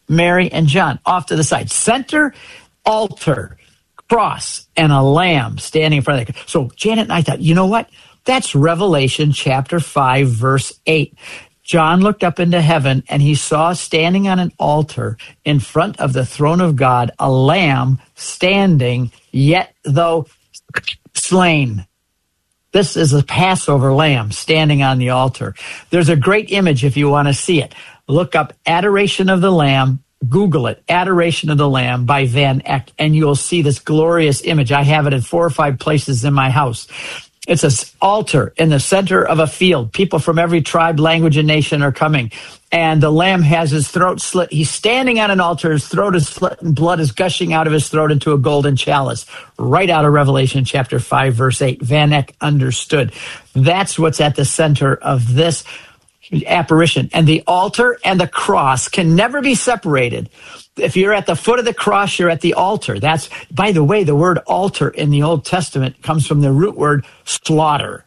Mary, and John off to the side. Center, altar, cross, and a lamb standing in front of it. So Janet and I thought, you know what? That's Revelation chapter 5, verse 8. John looked up into heaven, and he saw standing on an altar in front of the throne of God a lamb standing, yet though slain. This is a Passover lamb standing on the altar. There's a great image if you want to see it. Look up Adoration of the Lamb. Google it, Adoration of the Lamb by Van Eck, and you'll see this glorious image. I have it in 4 or 5 places in my house. It's an altar in the center of a field. People from every tribe, language, and nation are coming. And the lamb has his throat slit. He's standing on an altar. His throat is slit and blood is gushing out of his throat into a golden chalice. Right out of Revelation chapter 5, verse 8. Van Eck understood. That's what's at the center of this apparition. And the altar and the cross can never be separated. If you're at the foot of the cross, you're at the altar. That's, by the way, the word altar in the Old Testament comes from the root word slaughter.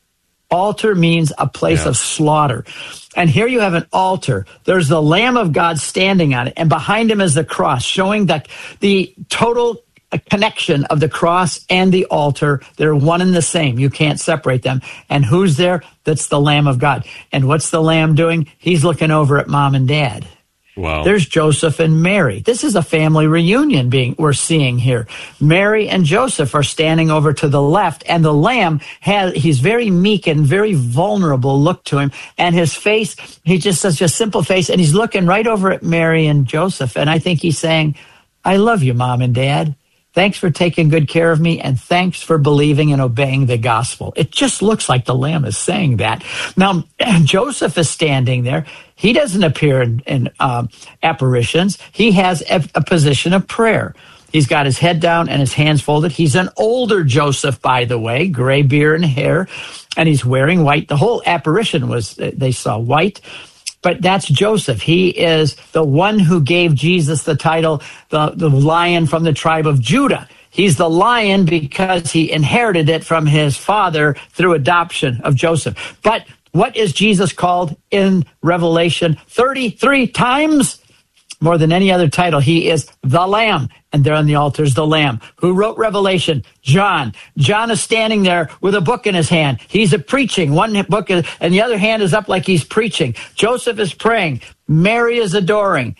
Altar means a place of slaughter. And here you have an altar. There's the Lamb of God standing on it, and behind him is the cross, showing that the total connection of the cross and the altar. They're one and the same. You can't separate them. And who's there? That's the Lamb of God. And what's the Lamb doing? He's looking over at mom and dad. Wow. There's Joseph and Mary. This is a family reunion we're seeing here. Mary and Joseph are standing over to the left, and the lamb he's very meek and very vulnerable look to him, and his face, he just such a simple face, and he's looking right over at Mary and Joseph, and I think he's saying, I love you, Mom and Dad. Thanks for taking good care of me, and thanks for believing and obeying the gospel. It just looks like the Lamb is saying that. Now, Joseph is standing there. He doesn't appear in apparitions. He has a position of prayer. He's got his head down and his hands folded. He's an older Joseph, by the way, gray beard and hair, and he's wearing white. The whole apparition they saw white. But that's Joseph. He is the one who gave Jesus the title, the lion from the tribe of Judah. He's the lion because he inherited it from his father through adoption of Joseph. But what is Jesus called in Revelation 33 times? More than any other title, he is the Lamb. And there on the altar is the Lamb. Who wrote Revelation? John. John is standing there with a book in his hand. He's preaching. One book and the other hand is up like he's preaching. Joseph is praying. Mary is adoring.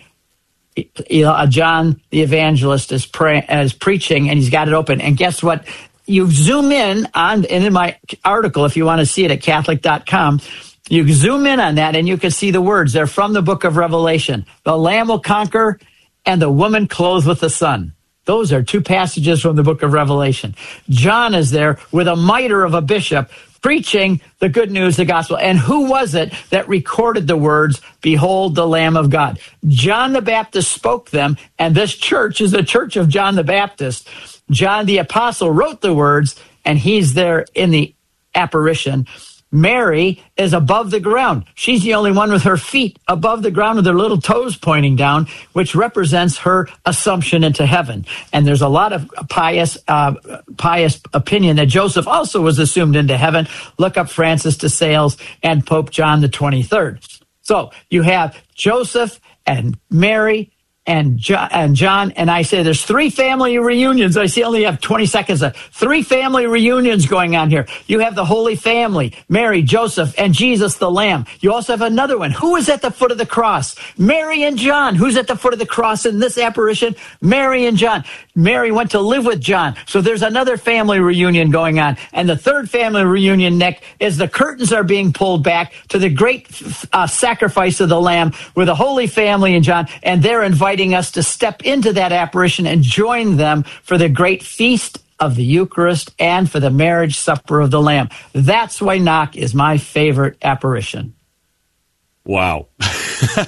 John the evangelist is preaching, and he's got it open. And guess what? You zoom in my article, if you want to see it at Catholic.com, you zoom in on that and you can see the words. They're from the book of Revelation. The Lamb will conquer, and the woman clothed with the sun. Those are 2 passages from the book of Revelation. John is there with a mitre of a bishop preaching the good news, the gospel. And who was it that recorded the words, behold the Lamb of God? John the Baptist spoke them, and this church is the church of John the Baptist. John the Apostle wrote the words, and he's there in the apparition. Mary is above the ground. She's the only one with her feet above the ground with her little toes pointing down, which represents her assumption into heaven. And there's a lot of pious opinion that Joseph also was assumed into heaven. Look up Francis de Sales and Pope John the 23rd. So you have Joseph and Mary and John, and I say there's 3 family reunions. I see I only have 20 seconds left. 3 family reunions going on here. You have the Holy Family, Mary, Joseph, and Jesus the Lamb. You also have another one. Who is at the foot of the cross? Mary and John. Who's at the foot of the cross in this apparition? Mary and John. Mary went to live with John. So there's another family reunion going on. And the 3rd family reunion, Nick, is the curtains are being pulled back to the great sacrifice of the Lamb with the Holy Family and John, and they're inviting us to step into that apparition and join them for the great feast of the Eucharist and for the marriage supper of the Lamb. That's why Knock is my favorite apparition. Wow. So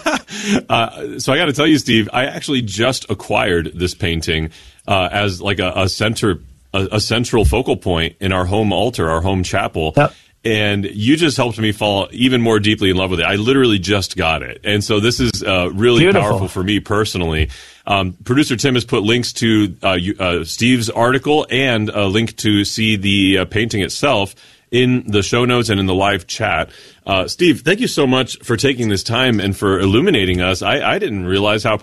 I got to tell you, Steve, I actually just acquired this painting as like a central focal point in our home altar, our home chapel. Yep. And you just helped me fall even more deeply in love with it. I literally just got it. And so this is really beautiful. Powerful for me personally. Producer Tim has put links to Steve's article and a link to see the painting itself in the show notes and in the live chat. Steve, thank you so much for taking this time and for illuminating us. I didn't realize how